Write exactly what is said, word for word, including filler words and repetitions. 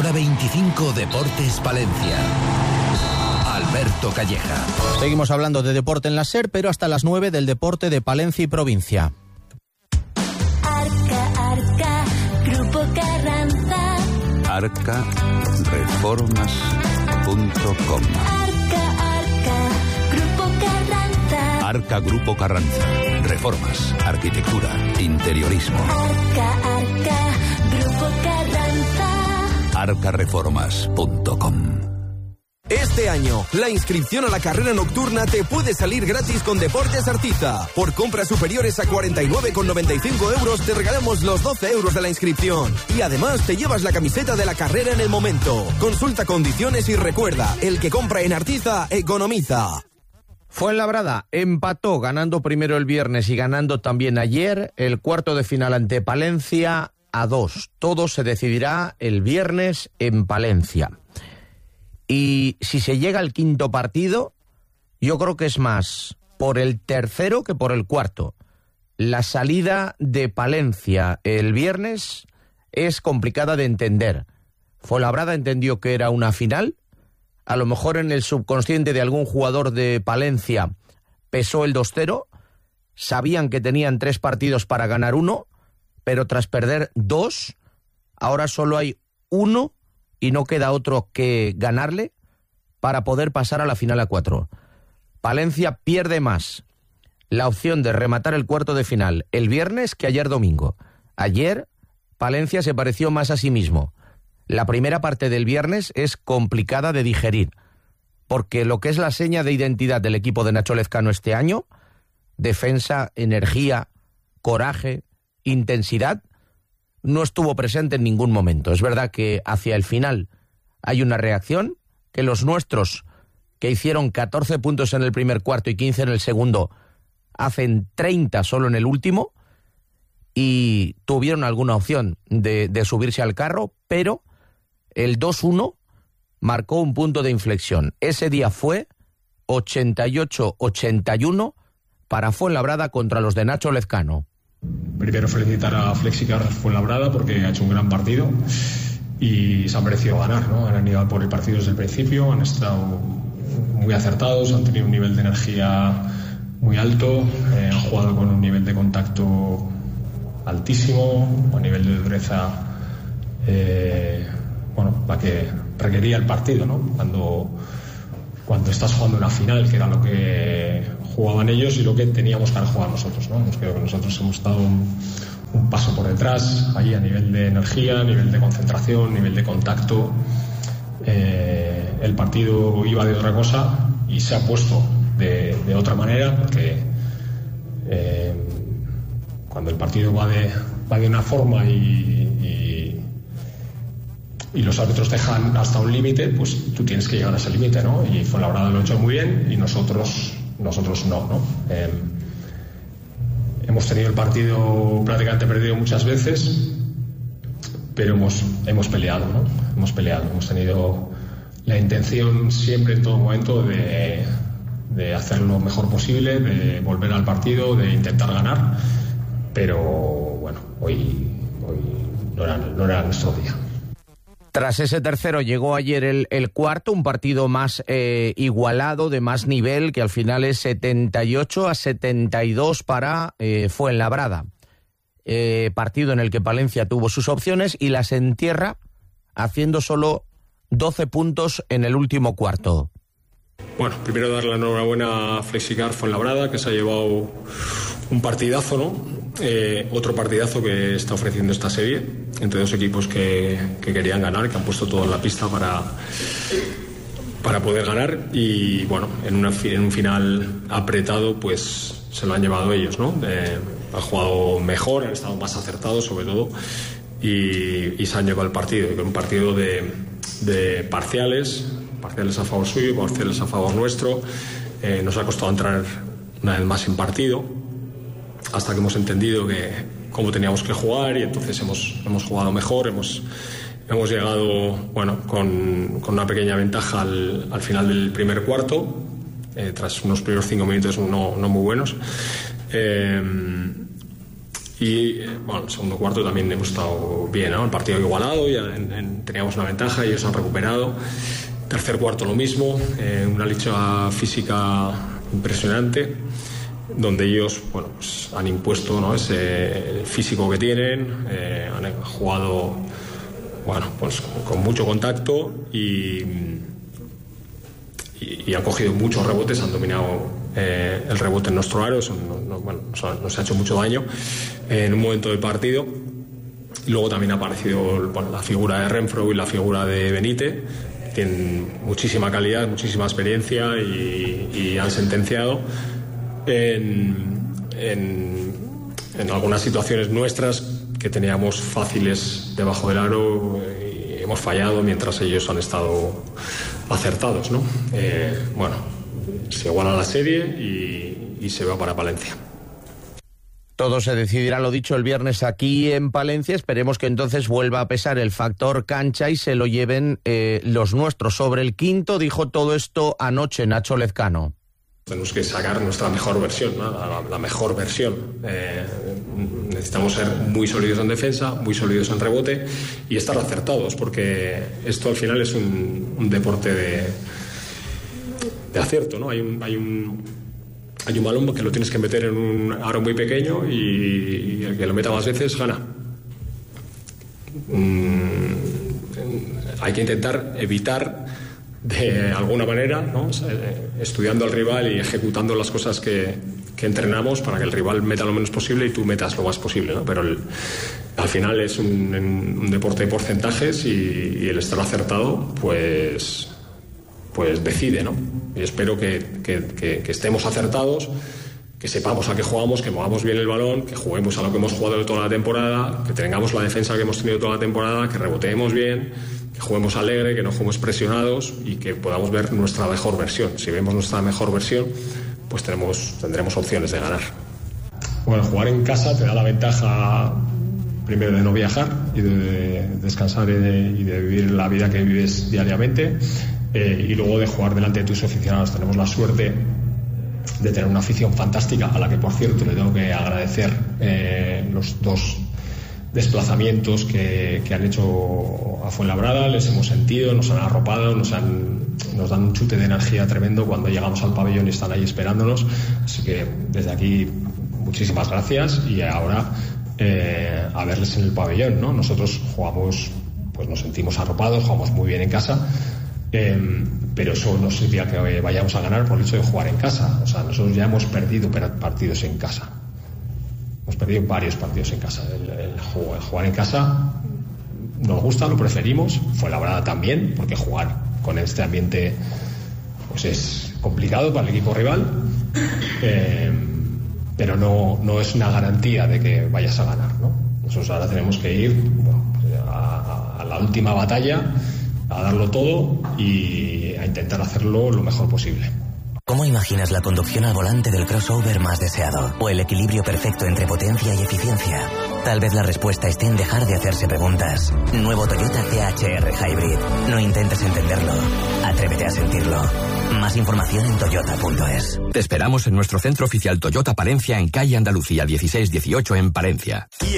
Jornada veinticinco Deportes Palencia. Alberto Calleja. Seguimos hablando de deporte en la SER, pero hasta las nueve del deporte de Palencia y provincia. Arca, Arca, Grupo Carranza. arca reformas punto com. Arca, Arca, Grupo Carranza. Arca Grupo Carranza. Reformas, arquitectura, interiorismo. Arca, Arca, Grupo Carranza. arca reformas punto com. Este año, la inscripción a la carrera nocturna te puede salir gratis con Deportes Artiza. Por compras superiores a cuarenta y nueve con noventa y cinco euros te regalamos los doce euros de la inscripción. Y además te llevas la camiseta de la carrera en el momento. Consulta condiciones y recuerda, el que compra en Artiza, economiza. Fuenlabrada empató ganando primero el viernes y ganando también ayer el cuarto de final ante Palencia a dos. Todo se decidirá el viernes en Palencia. Y si se llega al quinto partido, yo creo que es más por el tercero que por el cuarto. La salida de Palencia el viernes es complicada de entender. Fuenlabrada entendió que era una final. A lo mejor en el subconsciente de algún jugador de Palencia pesó el dos cero. Sabían que tenían tres partidos para ganar uno, pero tras perder dos, ahora solo hay uno y no queda otro que ganarle para poder pasar a la final a cuatro. Palencia pierde más la opción de rematar el cuarto de final el viernes que ayer domingo. Ayer Palencia se pareció más a sí mismo. La primera parte del viernes es complicada de digerir, porque lo que es la seña de identidad del equipo de Nacho Lezcano este año, defensa, energía, coraje, intensidad, no estuvo presente en ningún momento. Es verdad que hacia el final hay una reacción, que los nuestros, que hicieron catorce puntos en el primer cuarto y quince en el segundo, hacen treinta solo en el último, y tuvieron alguna opción de, de subirse al carro, pero el dos uno marcó un punto de inflexión. Ese día fue ochenta y ocho ochenta y uno para Fuenlabrada contra los de Nacho Lezcano. Primero felicitar a Flexicar Fuenlabrada porque ha hecho un gran partido y se han merecido ganar, ¿no? Han ido por el partido desde el principio, han estado muy acertados, han tenido un nivel de energía muy alto, eh, han jugado con un nivel de contacto altísimo, un nivel de dureza eh, bueno, la que requería el partido, ¿no? Cuando, cuando estás jugando una final, que era lo que jugaban ellos y lo que teníamos que jugar nosotros, ¿no? Pues creo que nosotros hemos estado un, un paso por detrás, ahí a nivel de energía, a nivel de concentración, a nivel de contacto. Eh, el partido iba de otra cosa y se ha puesto de, de otra manera, porque eh, cuando el partido va de, va de una forma y, y, y los árbitros dejan hasta un límite, pues tú tienes que llegar a ese límite, ¿no? Y Fuenlabrada lo ha hecho muy bien y nosotros nosotros no, ¿no? Eh, hemos tenido el partido prácticamente perdido muchas veces, pero hemos, hemos peleado, ¿no? Hemos peleado, hemos tenido la intención siempre en todo momento de, de hacer lo mejor posible, de volver al partido, de intentar ganar, pero bueno, hoy, hoy no era, no era nuestro día. Tras ese tercero llegó ayer el, el cuarto, un partido más eh, igualado, de más nivel, que al final es setenta y ocho a setenta y dos para eh, Fuenlabrada. Eh, partido en el que Palencia tuvo sus opciones y las entierra haciendo solo doce puntos en el último cuarto. Bueno, primero dar la enhorabuena a Flexicar Fuenlabrada, que se ha llevado un partidazo, ¿no? Eh, otro partidazo que está ofreciendo esta serie entre dos equipos que, que querían ganar, que han puesto todo en la pista para, para poder ganar y bueno, en, una, en un final apretado pues se lo han llevado ellos, ¿no? Eh, han jugado mejor, han estado más acertados sobre todo y, y se han llevado el partido, y un partido de, de parciales, parciales a favor suyo, parciales a favor nuestro. Eh, nos ha costado entrar una vez más en partido, hasta que hemos entendido que cómo teníamos que jugar y entonces hemos, hemos jugado mejor, hemos, hemos llegado bueno, con, con una pequeña ventaja al, al final del primer cuarto, eh, tras unos primeros cinco minutos no, no muy buenos. Eh, Y bueno, el segundo cuarto también hemos estado bien, ¿no? El partido igualado, ya en, en, teníamos una ventaja y ellos han recuperado. Tercer cuarto lo mismo, eh, una lucha física impresionante, donde ellos, bueno, pues han impuesto, ¿no?, ese físico que tienen, eh, han jugado, bueno, pues con mucho contacto y, y, y han cogido muchos rebotes, han dominado eh, el rebote en nuestro aro, eso no, no, bueno, nos ha hecho mucho daño en un momento del partido. Y luego también ha aparecido, bueno, la figura de Renfro y la figura de Benítez. Tienen muchísima calidad, muchísima experiencia y, y han sentenciado en, en, en algunas situaciones nuestras que teníamos fáciles debajo del aro y hemos fallado mientras ellos han estado acertados, ¿no? Eh, bueno, se iguala la serie y, y se va para Palencia. Todo se decidirá, lo dicho, el viernes aquí en Palencia. Esperemos que entonces vuelva a pesar el factor cancha y se lo lleven eh, los nuestros. Sobre el quinto dijo todo esto anoche Nacho Lezcano. Tenemos que sacar nuestra mejor versión, ¿no? la, la mejor versión. Eh, necesitamos ser muy sólidos en defensa, muy sólidos en rebote y estar acertados, porque esto al final es un, un deporte de, de acierto, ¿no? Hay un... Hay un Hay un balón que lo tienes que meter en un aro muy pequeño y el que lo meta más veces gana. Mm, hay que intentar evitar de alguna manera, ¿no?, estudiando al rival y ejecutando las cosas que, que entrenamos para que el rival meta lo menos posible y tú metas lo más posible, ¿no? Pero el, al final es un, un deporte de porcentajes y, y el estar acertado, pues... pues decide, ¿no? Y espero que, que, que, que estemos acertados, que sepamos a qué jugamos, que movamos bien el balón, que juguemos a lo que hemos jugado toda la temporada, que tengamos la defensa que hemos tenido toda la temporada, que reboteemos bien, que juguemos alegre, que no juguemos presionados y que podamos ver nuestra mejor versión. Si vemos nuestra mejor versión, pues tenemos, tendremos opciones de ganar. Bueno, jugar en casa te da la ventaja, primero, de no viajar y de descansar y de, y de vivir la vida que vives diariamente. Eh, y luego de jugar delante de tus aficionados. Tenemos la suerte de tener una afición fantástica, a la que, por cierto, le tengo que agradecer eh, los dos desplazamientos que, que han hecho a Fuenlabrada. Les hemos sentido, nos han arropado, nos, han, nos dan un chute de energía tremendo cuando llegamos al pabellón y están ahí esperándonos. Así que desde aquí muchísimas gracias y ahora eh, a verles en el pabellón, ¿no? Nosotros jugamos, pues nos sentimos arropados, jugamos muy bien en casa. Eh, pero eso no significa que vayamos a ganar por el hecho de jugar en casa. O sea, nosotros ya hemos perdido partidos en casa. Hemos perdido varios partidos en casa. El, el, juego, el jugar en casa nos gusta, lo preferimos. Fuenlabrada también, porque jugar con este ambiente pues es complicado para el equipo rival. Eh, pero no, no es una garantía de que vayas a ganar, ¿no? Nosotros ahora tenemos que ir, bueno, a, a la última batalla, a darlo todo y a intentar hacerlo lo mejor posible. ¿Cómo imaginas la conducción al volante del crossover más deseado? ¿O el equilibrio perfecto entre potencia y eficiencia? Tal vez la respuesta esté en dejar de hacerse preguntas. Nuevo Toyota C H R Hybrid. No intentes entenderlo. Atrévete a sentirlo. Más información en toyota punto es. Te esperamos en nuestro centro oficial Toyota Palencia, en calle Andalucía dieciséis dieciocho en Palencia.